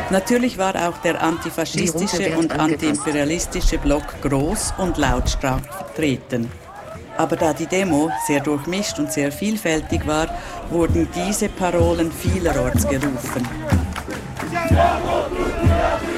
Natürlich war auch der antifaschistische und antiimperialistische Block groß und lautstark vertreten. Aber da die Demo sehr durchmischt und sehr vielfältig war, wurden diese Parolen vielerorts gerufen.